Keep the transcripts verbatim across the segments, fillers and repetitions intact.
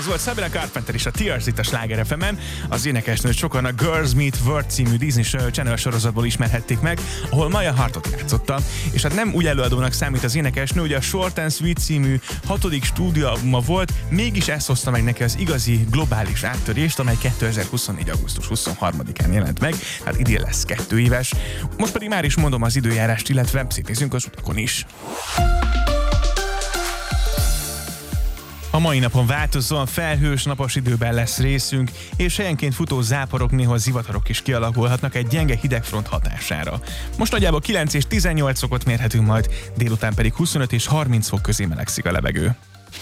Ez volt Sabrina Carpenter és a Tears itt a Sláger ef emen. Az énekesnőt sokan a Girls Meet World című Disney Channel sorozatból ismerhették meg, ahol Maya Hartot játszotta. És hát nem úgy előadónak számít az énekesnő, hogy a Short and Sweet című hatodik stúdióalbuma volt, mégis ezt hozta meg neki az igazi globális áttörést, amely kétezer-huszonnégy. augusztus huszonharmadikán jelent meg, hát idén lesz kettő éves. Most pedig már is mondom az időjárást, illetve szétnézünk az utakon is. A mai napon változóan felhős, napos időben lesz részünk, és helyenként futó záporok, néha zivatarok is kialakulhatnak egy gyenge hidegfront hatására. Most nagyjából kilenc és tizennyolc fokot mérhetünk majd, délután pedig huszonöt és harminc fok közé melegszik a levegő.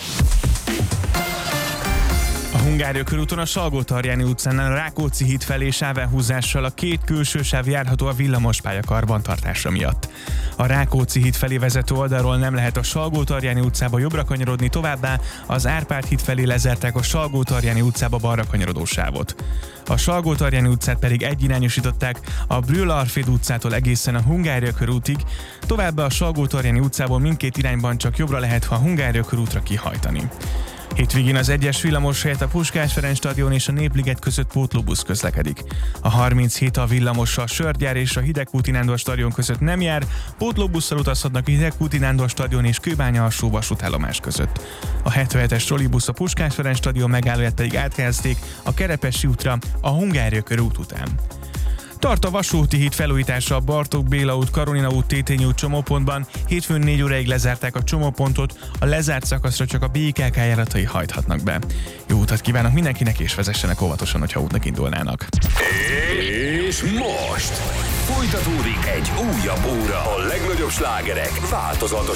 A Hungária körúton a Salgótarjáni utcánál a Rákóczi híd felé sávelhúzással a két külső sáv járható a villamospálya karbantartása miatt. A Rákóczi híd felé vezető oldalról nem lehet a Salgótarjáni utcába jobbra kanyarodni, továbbá az Árpád híd felé lezárták a Salgótarjáni utcába balra kanyarodó sávot. A Salgótarjáni utcát pedig egyirányosították a Brühl-Arféd utcától egészen a Hungária körútig, továbbá a Salgótarjáni utcából mindkét irányban csak jobbra lehet, ha a Hungária körútra kihajtani. Hétvégén az egyes villamos helyett a Puskás Ferenc stadion és a Népliget között pótlóbusz közlekedik. A harminchét a villamos a Sörgyár és a Hidegkúti Nándor stadion között nem jár, pótlóbusszal utazhatnak a Hidegkúti Nándor stadion és Kőbánya alsó vasútállomás között. A hetvenhetes trollibusz a Puskás Ferenc stadion megállóját pedig áthelyezték a Kerepesi útra a Hungária körút után. Tart a vasúti híd felújítása a Bartók Béla út, Karolina út, Tétényi út csomópontban. Hétfőn négy óráig lezárták a csomópontot, a lezárt szakaszra csak a bé ká ká járatai hajthatnak be. Jó utat kívánok mindenkinek, és vezessenek óvatosan, hogyha útnak indulnának. És most folytatódik egy újabb óra a legnagyobb slágerek változatos